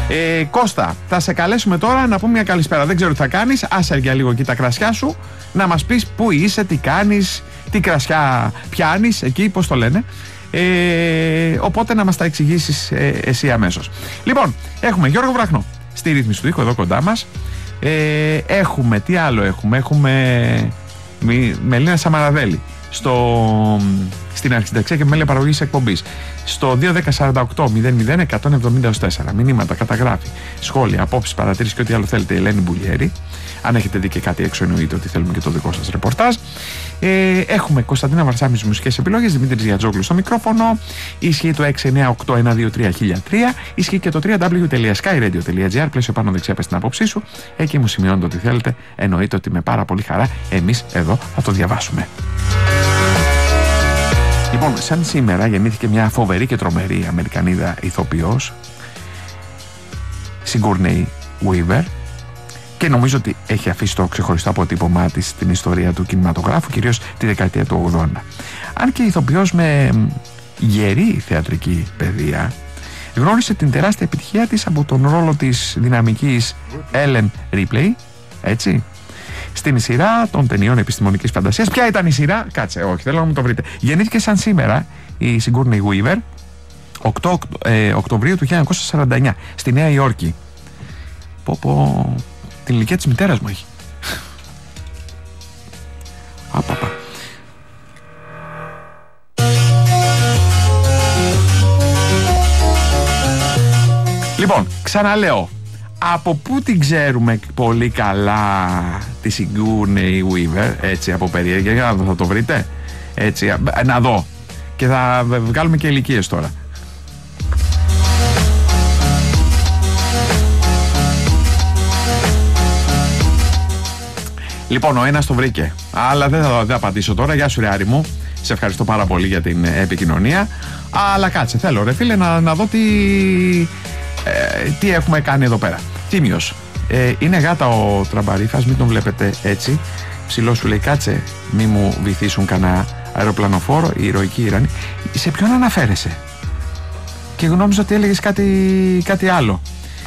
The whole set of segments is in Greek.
Κώστα, θα σε καλέσουμε τώρα να πούμε μια καλησπέρα. Δεν ξέρω τι θα κάνεις. Άσε για λίγο εκεί τα κρασιά σου, να μας πεις πού είσαι, τι κάνεις, τι κρασιά πιάνεις εκεί, πώς το λένε. Οπότε να μας τα εξηγήσεις εσύ αμέσως. Λοιπόν, έχουμε Γιώργο Βραχνό στη ρύθμιση του ήχου εδώ κοντά μας. Έχουμε, τι άλλο έχουμε? Έχουμε Μελίνα Σαμαραδέλη στην αρχιτεξία και μέλη παραγωγής εκπομπής στο 210-48-00-170-4. Μηνύματα, καταγράφει, σχόλια, απόψεις, παρατηρήσεις και ό,τι άλλο θέλετε. Η Ελένη Μπουλιέρη. Αν έχετε δει και κάτι έξω, εννοείται ότι θέλουμε και το δικό σας ρεπορτάζ. Έχουμε Κωνσταντίνα Βαρσάμι στις μουσικές επιλογές, Δημήτρης Γιατζόγλου στο μικρόφωνο. Ισχύει το 698-123-1003. Ισχύει και το www.skyradio.gr. Πλαίσιο πάνω δεξιά πες την άποψή σου. Εκεί μου σημειώνετε ό,τι θέλετε. Εννοείται ότι με πάρα πολύ χαρά εμείς εδώ θα το διαβάσουμε. Λοιπόν, σαν σήμερα γεννήθηκε μια φοβερή και τρομερή Αμερικανίδα ηθοποιός, Sigourney Weaver, και νομίζω ότι έχει αφήσει το ξεχωριστό αποτύπωμά της στην ιστορία του κινηματογράφου, κυρίως τη δεκαετία του 80. Αν και ηθοποιός με γερή θεατρική παιδεία, γνώρισε την τεράστια επιτυχία της από τον ρόλο της δυναμικής Ellen Ripley, έτσι, στην σειρά των ταινιών επιστημονικής φαντασίας. Ποια ήταν η σειρά? Κάτσε, όχι, θέλω να μου το βρείτε. Γεννήθηκε σαν σήμερα η Sigourney Weaver 8 Οκτωβρίου του 1949 στη Νέα Υόρκη. Πω, την ηλικία της μητέρας μου έχει. Απαπα. Λοιπόν, ξαναλέω, από πού την ξέρουμε πολύ καλά τη Sigourney Weaver, έτσι, από περιέργεια? Για να θα το βρείτε, έτσι, να δω. Και θα βγάλουμε και ηλικίες τώρα. Λοιπόν, ο ένας το βρήκε, αλλά δεν θα απαντήσω τώρα. Γεια σου ρε Άρη μου, σε ευχαριστώ πάρα πολύ για την επικοινωνία. Αλλά κάτσε, θέλω ρε φίλε να δω τι έχουμε κάνει εδώ πέρα. Τίμιος, είναι γάτα ο Τραμπαρίφας, μην τον βλέπετε έτσι. Ψηλό σου λέει, κάτσε, μη μου βυθίσουν κανένα αεροπλανοφόρο, η ηρωική Ιρανή. Σε ποιον αναφέρεσαι? Και γνώμιζα ότι έλεγες κάτι άλλο.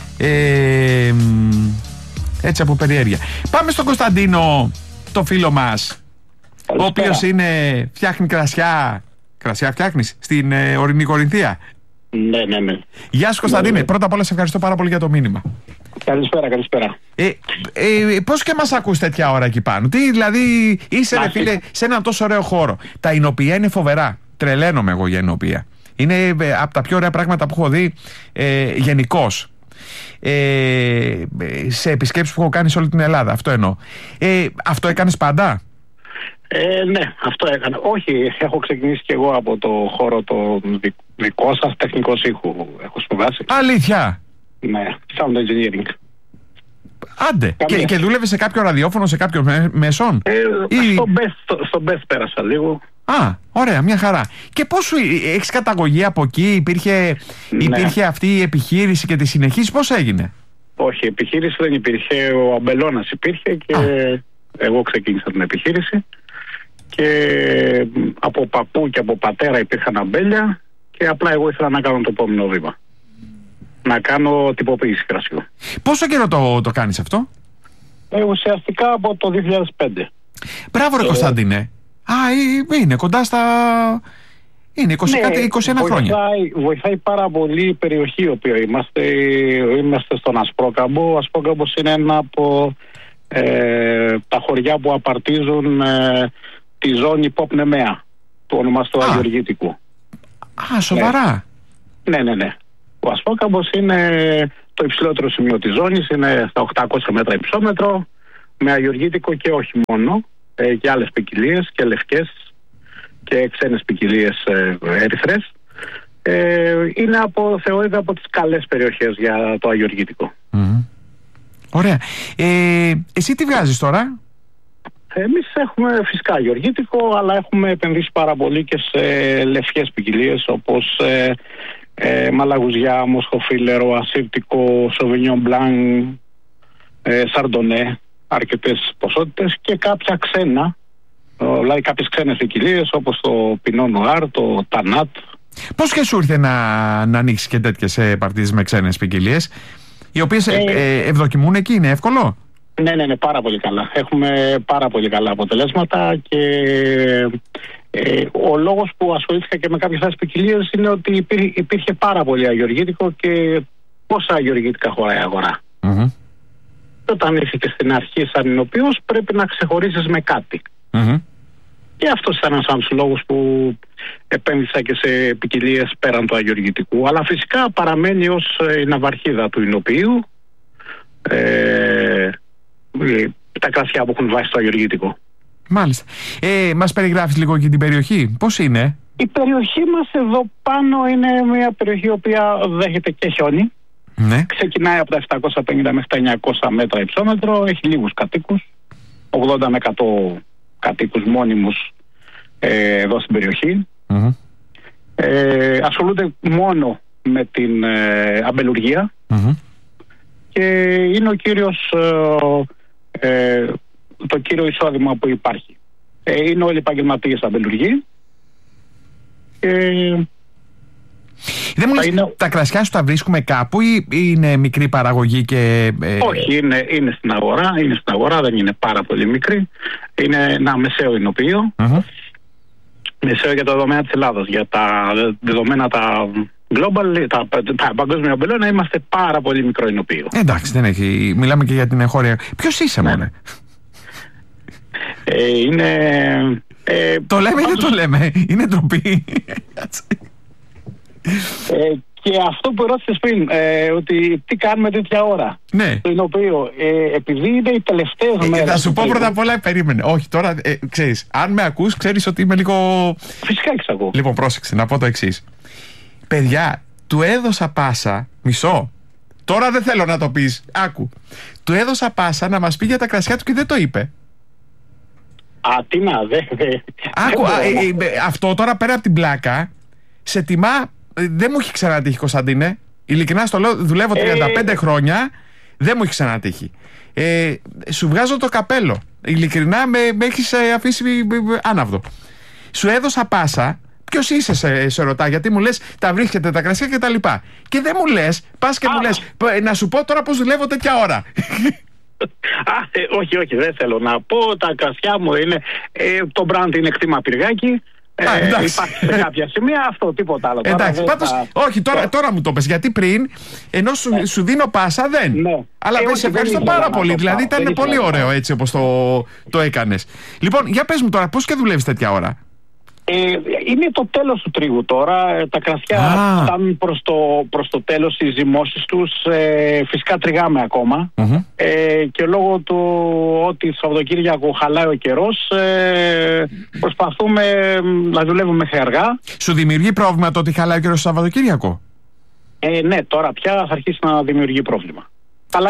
Έτσι από περιέργεια. Πάμε στον Κωνσταντίνο, το φίλο μας, ο οποίος φτιάχνει κρασιά. Κρασιά φτιάχνεις στην ορεινή Κορινθία? Ναι. Γεια σου Κωνσταντίνε, ναι. Πρώτα απ' όλα σε ευχαριστώ πάρα πολύ για το μήνυμα. Καλησπέρα. Πώς και μας ακούς τέτοια ώρα εκεί πάνω? Τι δηλαδή είσαι ρε φίλε σε έναν τόσο ωραίο χώρο? Τα εινοποιεία είναι φοβερά. Τρελαίνομαι εγώ για εινοποιεία. Είναι από τα πιο ωραία πράγματα που έχω δει γενικώς. Σε επισκέψεις που έχω κάνει σε όλη την Ελλάδα. Αυτό εννοώ. Αυτό έκανες πάντα? Ναι, αυτό έκανα. Όχι, έχω ξεκινήσει και εγώ από το χώρο το δικό σας, τεχνικός ήχου. Έχω σπουδάσει. Αλήθεια? Ναι, sound engineering. Άντε, και δούλευε σε κάποιο ραδιόφωνο, σε κάποιο μέσον? Στο Best πέρασα λίγο. Α, ωραία, μια χαρά. Και πώς σου έχεις καταγωγή από εκεί? Υπήρχε αυτή η επιχείρηση και τη συνεχής? Πώς έγινε? Όχι, επιχείρηση δεν υπήρχε. Ο Αμπελώνας υπήρχε και εγώ ξεκίνησα την επιχείρηση. Και από παππού και από πατέρα υπήρχαν αμπέλια και απλά εγώ ήθελα να κάνω το επόμενο βήμα. Να κάνω τυποποίηση κρασιού. Πόσο καιρό το κάνεις αυτό? Ουσιαστικά από το 2005. Μπράβο ρε Κωνσταντίνε. Είναι κοντά στα... Είναι 21 χρόνια. Βοηθάει πάρα πολύ η περιοχή η οποία είμαστε. Είμαστε στον Ασπρόκαμπο. Ο Ασπρόκαμπος είναι ένα από τα χωριά που απαρτίζουν τη ζώνη Πόπ-Νεμαία, το όνομα στο Αγιοργήτικου. Σοβαρά? Ναι. Ο Ασπρόκαμπος είναι το υψηλότερο σημείο της ζώνης, είναι στα 800 μέτρα υψόμετρο, με Αγιοργήτικο και όχι μόνο, και άλλες ποικιλίες και λευκές και ξένες ποικιλίες ερυθρές. Θεωρείται από τις καλές περιοχές για το Αγιοργήτικο. Ωραία. Εσύ τι βγάζεις τώρα? Εμείς έχουμε φυσικά αγιοργήτικο, αλλά έχουμε επενδύσει πάρα πολύ και σε λευκές ποικιλίες όπως μαλαγουζιά, μοσχοφίλερο, ασύρτικο, σοβινιόν μπλάνκ, σαρντονέ, αρκετές ποσότητες, και κάποια ξένα, δηλαδή κάποιες ξένες ποικιλίες όπως το πινό νουάρ, το τανάτ. Πώς και σου ήρθε να ανοίξεις και τέτοιες παρτίδες με ξένες ποικιλίες? Οι οποίες ευδοκιμούν εκεί, είναι εύκολο? Ναι, πάρα πολύ καλά. Έχουμε πάρα πολύ καλά αποτελέσματα και ο λόγος που ασχολήθηκα και με κάποιες άλλες ποικιλίες είναι ότι υπήρχε πάρα πολύ αγιοργήτικο και πόσα αγιοργήτικα χωράει η αγορά. Mm-hmm. Όταν ήρθε και στην αρχή σαν ηνοποιός πρέπει να ξεχωρίσεις με κάτι. Mm-hmm. Και αυτός ήταν ένας από τους λόγους που επένδυσα και σε ποικιλίες πέραν του αγιοργητικού. Αλλά φυσικά παραμένει ως η ναυαρχίδα του ηνοποιείου τα κρασιά που έχουν βάσει στο αγιοργητικό. Μάλιστα. Μας περιγράφεις λίγο και την περιοχή. Πώς είναι? Η περιοχή μας εδώ πάνω είναι μια περιοχή η οποία δέχεται και χιόνι. Ναι. Ξεκινάει από τα 750 μέχρι τα 900 μέτρα υψόμετρο. Έχει λίγους κατοίκους. 80 με 100 κατοίκους μόνιμους εδώ στην περιοχή. Mm-hmm. Ασχολούνται μόνο με την αμπελουργία. Mm-hmm. Και είναι ο κύριος το κύριο εισόδημα που υπάρχει. Είναι όλοι επαγγελματίες αμπελουργοί. Δεν μου λες, τα κρασιά σου τα βρίσκουμε κάπου ή είναι μικρή παραγωγή και... Όχι, είναι στην αγορά. Είναι στην αγορά, δεν είναι πάρα πολύ μικρή. Είναι ένα μεσαίο ηνοποιείο. Mm-hmm. Μεσαίο για τα δεδομένα της Ελλάδας. Για τα δεδομένα τα global, τα παγκόσμια αμπελώνα, είμαστε πάρα πολύ μικρό ηνοποιείο. Εντάξει, δεν έχει. Μιλάμε και για την εγχώρια. Ποιος είσαι, μόνε? Είναι... το λέμε ή δεν το λέμε? Είναι ντροπή. Και αυτό που ρώτησες πριν, ότι τι κάνουμε τέτοια ώρα. Ναι. Το ηνοποιείο, επειδή είναι οι τελευταίες μέρες... Θα σου πω πρώτα απ' όλα, περίμενε. Όχι, τώρα, ξέρεις, αν με ακούς, ξέρεις ότι είμαι λίγο... Φυσικά και σ' ακούω. Λοιπόν, πρόσεξε, να πω το εξής. Παιδιά, του έδωσα πάσα, μισό. Τώρα δεν θέλω να το πεις, άκου. Του έδωσα πάσα να μας πει για τα κρασιά του και δεν το είπε. Τι να, Άκου, αυτό τώρα πέρα από την πλάκα, σε τιμά, δεν μου έχει ξανατύχει, Κωνσταντίνε. Ειλικρινά στο λέω, δουλεύω 35 χρόνια, δεν μου έχει ξανατύχει. Σου βγάζω το καπέλο. Ειλικρινά με έχεις αφήσει άναυδο. Σου έδωσα πάσα. Ποιος είσαι, σε ρωτά, γιατί μου λες τα βρίσκεται τα κρασιά και τα λοιπά. Και δεν μου λες, πας και μου λες, να σου πω τώρα πως δουλεύω τέτοια ώρα. Όχι, δεν θέλω να πω. Τα κρασιά μου είναι, το brand είναι κτήμα πυργάκι. Υπάρχει σε κάποια σημεία αυτό, τίποτα άλλο. Εντάξει, πάντως, όχι, τώρα μου το πες, γιατί πριν, ενώ σου δίνω πάσα, δεν. Ναι. Αλλά σε ευχαριστώ πάρα πολύ, δηλαδή ήταν πολύ ωραίο έτσι όπως το έκανες. Λοιπόν, για πες μου τώρα, πώς και δουλεύεις τέτοια ώρα? Είναι το τέλος του τρίγου τώρα. Τα κρασιά φτάνουν προς το τέλος τις ζυμώσεις τους. Φυσικά τριγάμε ακόμα. Mm-hmm. Και λόγω του ότι το Σαββατοκύριακο χαλάει ο καιρός, προσπαθούμε να δουλεύουμε μέχρι αργά. Σου δημιουργεί πρόβλημα το ότι χαλάει ο καιρός το Σαββατοκύριακο? Ναι, τώρα πια θα αρχίσει να δημιουργεί πρόβλημα. Αλλά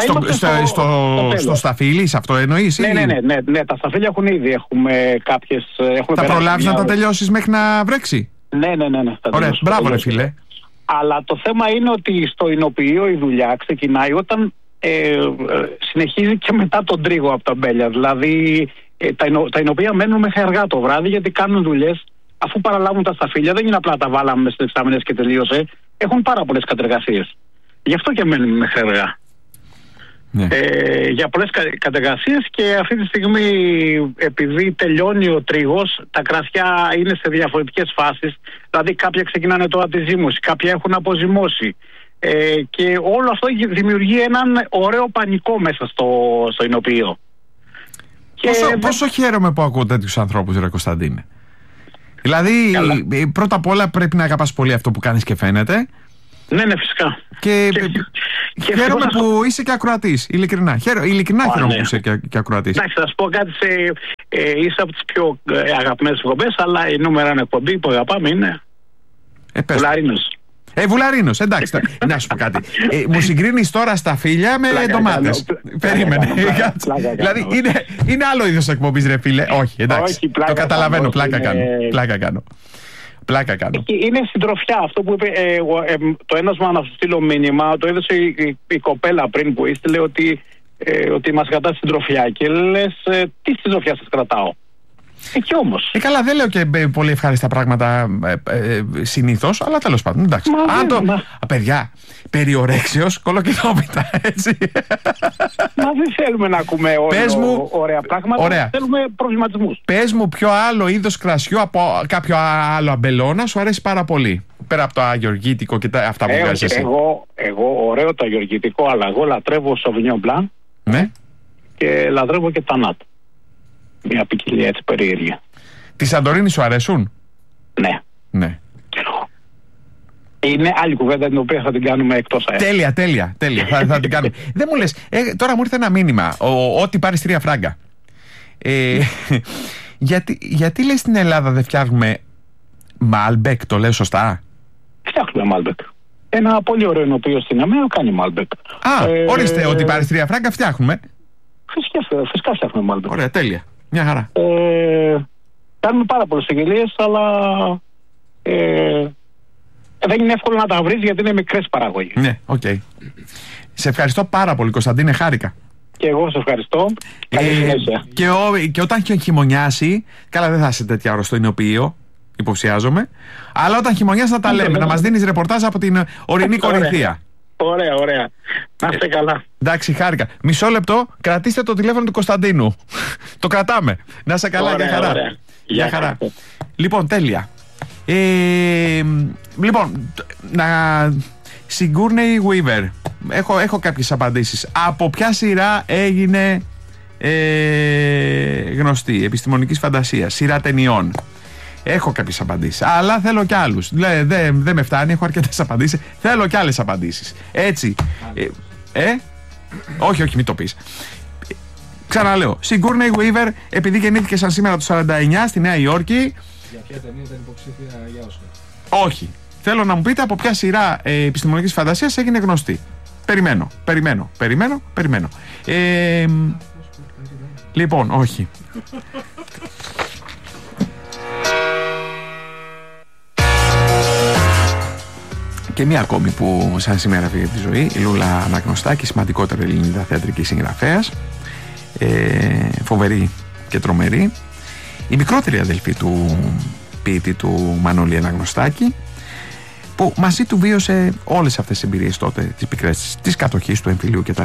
στο σταφύλι, αυτό εννοείς? Ναι, τα σταφύλια έχουν ήδη. Έχουμε κάποιες. Θα προλάβεις να τα τελειώσεις μέχρι να βρέξει? Ναι. Ωραία, μπράβο ρε φίλε. Αλλά το θέμα είναι ότι στο ηνοποιείο η δουλειά ξεκινάει όταν συνεχίζει και μετά τον τρίγο από τα μπέλια. Δηλαδή τα ηνοποιεία μένουν μέχρι αργά το βράδυ γιατί κάνουν δουλειές. Αφού παραλάβουν τα σταφύλια, δεν είναι απλά τα βάλαμε στις εξάμηνες και τελείωσε. Έχουν πάρα πολλές κατεργασίες. Γι' αυτό και μένουν μέχρι αργά. Ναι. Για πολλές κατεργασίες, και αυτή τη στιγμή, επειδή τελειώνει ο τρίγος, τα κρασιά είναι σε διαφορετικές φάσεις. Δηλαδή κάποια ξεκινάνε τώρα τη ζύμωση, κάποια έχουν αποζυμώσει, και όλο αυτό δημιουργεί έναν ωραίο πανικό μέσα στο ηνοποιείο. Πόσο χαίρομαι που ακούω τέτοιους ανθρώπους, ρε Κωνσταντίνε. Δηλαδή πρώτα απ' όλα πρέπει να αγαπάς πολύ αυτό που κάνεις και φαίνεται. Ναι, φυσικά. Και χαίρομαι που είσαι και ακροατής. Ειλικρινά χαίρομαι που είσαι και ακροατής. Εντάξει, θα σου πω κάτι. Είσαι από τις πιο αγαπημένες εκπομπές, αλλά η νούμερα ένα εκπομπή που αγαπάμε είναι Βουλαρίνος. Βουλαρίνος, εντάξει. Να σου πω κάτι. Μου συγκρίνεις τώρα στα φύλλα με ντομάτες. Περίμενε. Δηλαδή είναι άλλο είδος εκπομπής, ρε φίλε. Όχι, εντάξει. Το καταλαβαίνω. Πλάκα κάνω. Είναι συντροφιά αυτό που είπε. Το ένασμα να σου στείλω μήνυμα, το έδωσε η κοπέλα πριν που έστειλε ότι μας κρατά συντροφιά. Και λες, τι συντροφιά σας κρατάω? Εκεί όμως. Καλά, δεν λέω και πολύ ευχάριστα πράγματα συνήθως, αλλά τέλος πάντων. Εντάξει. Παιδιά, περιορέξεως, κολοκυθόπιτα, έτσι. Μα δεν θέλουμε να ακούμε ωραία πράγματα. Ωραία. Θέλουμε προβληματισμούς. Πες μου ποιο άλλο είδος κρασιού από κάποιο άλλο αμπελώνα σου αρέσει πάρα πολύ. Πέρα από το αγιοργίτικο και αυτά που βγάζεις εσύ. Εγώ ωραίο το αγιοργίτικο, αλλά εγώ λατρεύω Sauvignon Blanc. Ναι. Και λατρεύω και Tannat. Μια ποικιλία έτσι περίεργη. Τη Σαντορίνη σου αρέσουν? Ναι. Είναι άλλη κουβέντα την οποία θα την κάνουμε εκτός αέρα. Τέλεια. θα την κάνουμε. Δεν μου λες, τώρα μου ήρθε ένα μήνυμα. Ό,τι πάρεις 3 φράγκα. Γιατί λες στην Ελλάδα δεν φτιάχνουμε Malbec, το λέω σωστά? Φτιάχνουμε Malbec. Ένα πολύ ωραίο ενωπείο στην ΕΜΕΑ κάνει Malbec. Ορίστε, ότι πάρεις 3 φράγκα φτιάχνουμε. Φυσικά φτιάχνουμε Malbec. Ωραία, τέλεια. Μια χαρά. Κάνουμε πάρα πολλές εγγελίες, αλλά δεν είναι εύκολο να τα βρεις γιατί είναι μικρές παραγωγές. Ναι, οκ. Σε ευχαριστώ πάρα πολύ, Κωνσταντίνε, χάρηκα. Και εγώ σε ευχαριστώ. Καλή συνέχεια. Και όταν χειμωνιάσει, καλά δεν θα είσαι τέτοια ώρα στο Ινοποιείο, υποψιάζομαι, αλλά όταν χειμωνιάσει θα τα λέμε, να μας δίνεις ρεπορτάζ από την ορεινή Κορινθία. Ωραία. Να είστε καλά. Εντάξει, χάρηκα. Μισό λεπτό, κρατήστε το τηλέφωνο του Κωνσταντίνου. Το κρατάμε. Να είσαι καλά, για χαρά. Για χαρά. Λοιπόν, τέλεια. Λοιπόν, Sigourney Weaver. Έχω κάποιες απαντήσεις. Από ποια σειρά έγινε γνωστή? Επιστημονικής φαντασίας, σειρά ταινιών. Έχω κάποιες απαντήσεις, αλλά θέλω κι άλλους. Δεν με φτάνει, έχω αρκετές απαντήσεις. Θέλω κι άλλες απαντήσεις. Έτσι. Όχι, μην το πεις. Ξαναλέω, Sigourney Weaver, επειδή γεννήθηκε σαν σήμερα το 49 στη Νέα Υόρκη. Για ποια ταινία ήταν υποψήφια για Όσκαρ? Όχι. Θέλω να μου πείτε από ποια σειρά επιστημονικής φαντασίας έγινε γνωστή. Περιμένω. Λοιπόν, όχι. Και μία ακόμη που σαν σήμερα φύγει από τη ζωή, η Λούλα Αναγνωστάκη, σημαντικότερη Ελληνίδα θεατρική συγγραφέας, φοβερή και τρομερή, η μικρότερη αδελφή του ποιητή του Μανώλη Αναγνωστάκη, που μαζί του βίωσε όλες αυτές τις εμπειρίες τότε, τις πικρές, της κατοχής του εμφυλίου κτλ.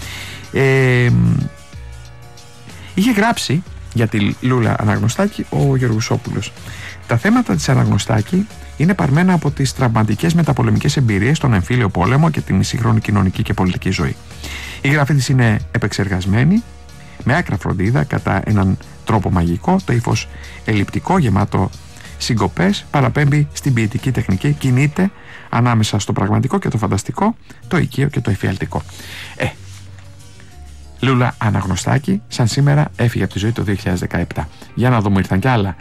Είχε γράψει για τη Λούλα Αναγνωστάκη ο Γεωργουσόπουλος. Τα θέματα της Αναγνωστάκη είναι παρμένα από τις τραυματικές μεταπολεμικές εμπειρίες, τον εμφύλιο πόλεμο και την σύγχρονη κοινωνική και πολιτική ζωή. Η γραφή της είναι επεξεργασμένη, με άκρα φροντίδα, κατά έναν τρόπο μαγικό, το ύφος ελλειπτικό, γεμάτο συγκοπές, παραπέμπει στην ποιητική τεχνική, κινείται ανάμεσα στο πραγματικό και το φανταστικό, το οικείο και το εφιαλτικό. Λούλα Αναγνωστάκη, σαν σήμερα, έφυγε από τη ζωή το 2017. Για να δούμε, ήρθαν κι άλλα.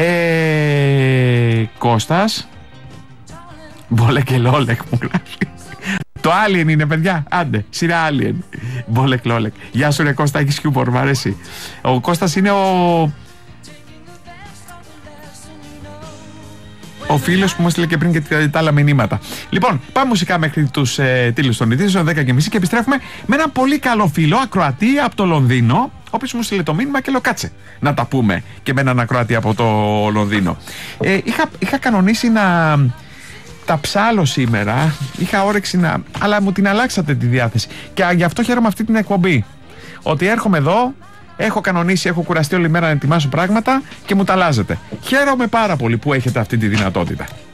Κώστας Μπόλεκ Λόλεκ μου γράφει. Το Alien είναι, παιδιά. Άντε, σειρά Alien. Μπόλεκ Λόλεκ. Γεια σου ρε Κώστα, έχεις χιούμορ, μ' αρέσει. Ο Κώστας είναι ο φίλος που μου έστειλε και πριν και τα άλλα μηνύματα. Λοιπόν, πάμε μουσικά μέχρι τους τίτλους των ειδήσεων, 10:30, και επιστρέφουμε με ένα πολύ καλό φίλο, ακροατή από το Λονδίνο, ο οποίος μου στείλε το μήνυμα και λέω κάτσε να τα πούμε και με έναν ακροατή από το Λονδίνο. Είχα κανονίσει να τα ψάλω σήμερα, είχα όρεξη αλλά μου την αλλάξατε τη διάθεση. Και γι' αυτό χαίρομαι αυτή την εκπομπή. Ότι έρχομαι εδώ, έχω κανονίσει, έχω κουραστεί όλη μέρα να ετοιμάσω πράγματα και μου τα αλλάζετε. Χαίρομαι πάρα πολύ που έχετε αυτή τη δυνατότητα.